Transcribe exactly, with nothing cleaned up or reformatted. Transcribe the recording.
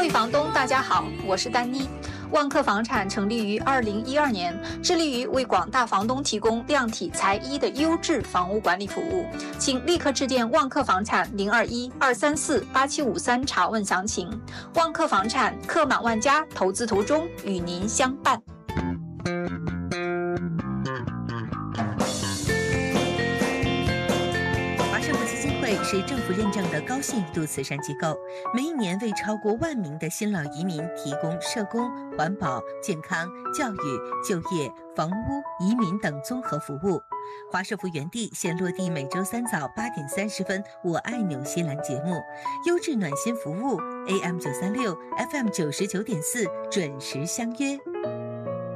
位房东，大家好，我是丹妮。万客房产成立于二零一二年，致力于为广大房东提供量体裁衣的优质房屋管理服务。请立刻致电万客房产零二一二三四八七五三查问详情。万客房产客满万家，投资途中与您相伴。 是政府认证的高信誉度慈善机构，每一年为超过万名的新老移民提供社工、环保、健康、教育、就业、房屋、移民等综合服务。华社福园地现落地每周三早八点三十分，我爱纽西兰节目，优质暖心服务 A M 九三六 F M 九十九点四，准时相约。